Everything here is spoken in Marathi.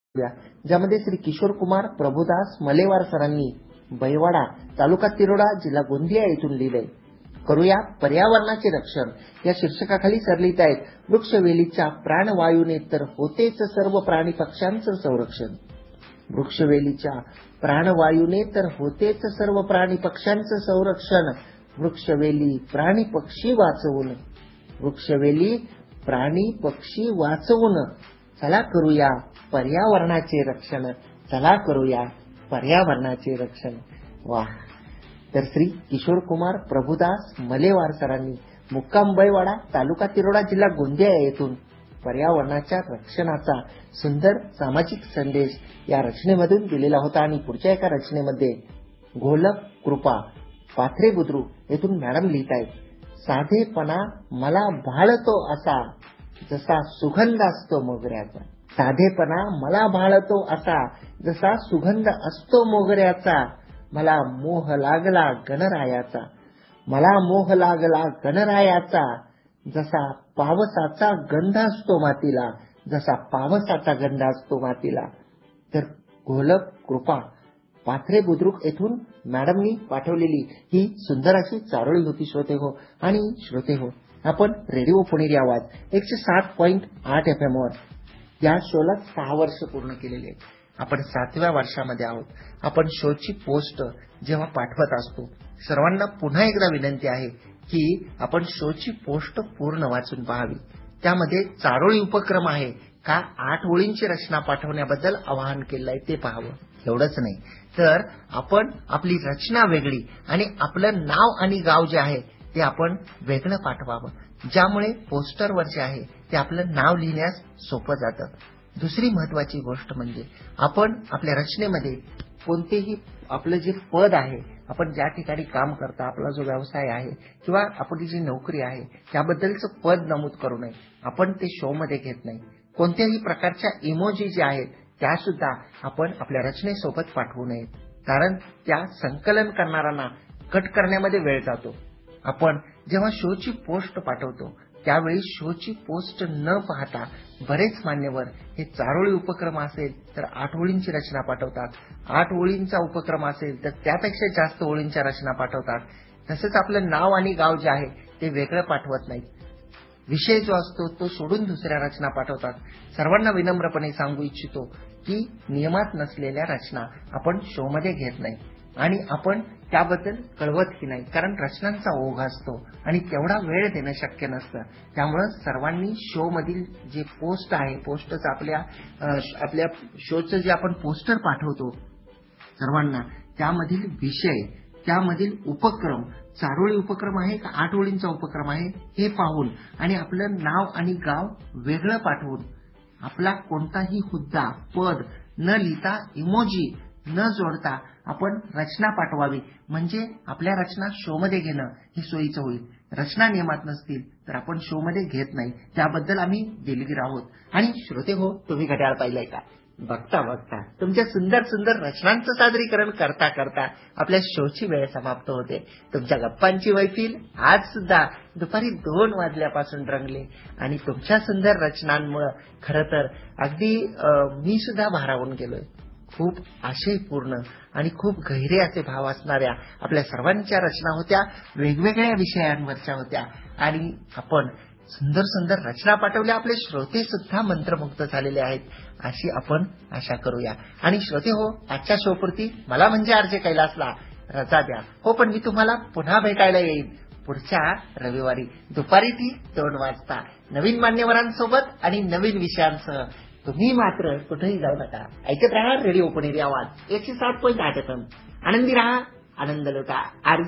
ज्यामध्ये श्री किशोर कुमार प्रभुदास मलेवार सरांनी बैवाडा तालुका तिरोडा जिल्हा गोंदिया येथून लिहिलंय. करूया पर्यावरणाचे रक्षण या शीर्षकाखाली सर लिहित आहेत, वृक्षवेलीच्या प्राणवायूने तर होतेच सर्व प्राणी पक्ष्यांचं संरक्षण. वृक्षवेलीच्या प्राणवायूने तर होतेच सर्व प्राणी पक्ष्यांचं संरक्षण. वृक्षवेली प्राणी पक्षी वाचवून, वृक्षवेली प्राणी पक्षी वाचवून चला करूया पर्यावरणाचे रक्षण. चला करूया पर्यावरणाचे रक्षण. वाह. तर श्री किशोर कुमार प्रभुदास मलेवार सरांनी मुक्काम बैवाडा तालुका तिरोडा जिल्हा गोंदिया येथून पर्यावरणाच्या रक्षणाचा सुंदर सामाजिक संदेश या रचनेमधून दिलेला होता. आणि पुढच्या एका रचनेमध्ये घोलप कृपा पाथरे बुद्रुक येथून मॅडम लिहित आहेत, साधेपणा मला भाळतो असा जसा सुगंध असतो मोगऱ्याचा. साधेपणा मला भाळतो असा जसा सुगंध असतो मोगऱ्याचा. मला मोह लागला गणरायाचा. मला मोह लागला गणरायाचा. जसा पावसाचा गंध असतो मातीला. जसा पावसाचा गंध असतो मातीला. तर घोलप कृपा पाथरे बुद्रुक येथून मॅडमनी पाठवलेली ही सुंदर अशी चारोळी होती श्रोते हो. आणि श्रोते हो, आपण रेडिओ पुणेरी आवाज 107.8 FM वर या शोला 6 वर्ष पूर्ण केलेले आहेत. आपण 7व्या वर्षामध्ये आहोत. आपण शोची पोस्ट जेव्हा पाठवत असतो, सर्वांना पुन्हा एकदा विनंती आहे की आपण शोची पोस्ट पूर्ण वाचून पाहावी. त्यामध्ये चारोळी उपक्रम आहे का 8 ओळींची रचना पाठवण्याबद्दल आवाहन केलं आहे ते पाहावं. एवढंच नाही तर आपण आपली रचना वेगळी आणि आपलं नाव आणि गाव जे आहे ते आपण वेगळं पाठवावं, ज्यामुळे पोस्टरवर जे आहे ते आपलं नाव लिहिण्यास सोपं जातं. दुसरी महत्वाची गोष्ट म्हणजे आपण आपल्या रचनेमध्ये कोणतेही आपलं जे पद आहे, आपण ज्या ठिकाणी काम करता, आपला जो व्यवसाय आहे किंवा आपली जी नोकरी आहे त्याबद्दलचं पद नमूद करू नये. आपण ते शो मध्ये घेत नाही. कोणत्याही प्रकारच्या इमोजी जे आहेत त्या सुद्धा आपण आपल्या रचनेसोबत पाठवू नयेत, कारण त्या संकलन करणाऱ्यांना कट करण्यामध्ये वेळ जातो. आपण जेव्हा शोची पोस्ट पाठवतो त्यावेळी शोची पोस्ट न पाहता बरेच मान्यवर हे चारोळी उपक्रम असेल तर 8 ओळींची रचना पाठवतात. 8 ओळींचा उपक्रम असेल तर त्यापेक्षा जास्त ओळींच्या रचना पाठवतात. तसंच आपलं नाव आणि गाव जे आहे ते वेगळं पाठवत नाहीत. विषय जो असतो तो सोडून दुसऱ्या रचना पाठवतात. सर्वांना विनम्रपणे सांगू इच्छितो की नियमात नसलेल्या रचना आपण शो मध्ये घेत नाही आणि आपण त्याबद्दल कळवतही नाही, कारण रचनांचा ओघ असतो आणि तेवढा वेळ देणं शक्य नसतं. त्यामुळं सर्वांनी शो मधील जे पोस्ट आहे, पोस्टच आपल्या शोचं जे आपण पोस्टर पाठवतो सर्वांना, त्यामधील विषय, त्यामधील उपक्रम, चारोळी उपक्रम आहे का 8 ओळींचा उपक्रम आहे हे पाहून आणि आपलं नाव आणि गाव वेगळं पाठवून आपला कोणताही हुद्दा पद न लिहिता इमोजी न जोडता आपण रचना पाठवावी. म्हणजे आपल्या रचना शो मध्ये घेणं हे सोयीचं होईल. रचना नियमात नसतील तर आपण शो मध्ये घेत नाही, त्याबद्दल आम्ही दिलगीर आहोत. आणि श्रोते हो, तुम्ही घड्याळ पाहिलंय का? बघता बघता तुमच्या सुंदर सुंदर रचनांचं सादरीकरण करता करता आपल्या शोची वेळ समाप्त होते. तुमच्या गप्पांची मैफिल आज सुद्धा दुपारी 2 वाजल्यापासून रंगले आणि तुमच्या सुंदर रचनांमुळे खरं तर अगदी मी सुद्धा भारावून गेलोय. खूप आशयपूर्ण आणि खूप गहिरे असे भाव असणाऱ्या आपल्या सर्वांच्या रचना होत्या, वेगवेगळ्या विषयांवरच्या होत्या आणि आपण सुंदर सुंदर रचना पाठवल्या. आपले श्रोते सुद्धा मंत्रमुग्ध झालेले आहेत अशी आपण आशा करूया. आणि श्रोते हो, आजच्या शोपुरती मला म्हणजे आरजे कैलासला रजा द्या हो, पण मी तुम्हाला पुन्हा भेटायला येईन पुढच्या रविवारी दुपारी 2 वाजता नवीन मान्यवरांसोबत आणि नवीन विषयांसह. तुम्ही मात्र कुठेही जाऊ नका. ऐकत राहा रेडिओ पुणेरी आवाज 107.8 FM. आनंदी राहा, आनंद लुटा. आरजे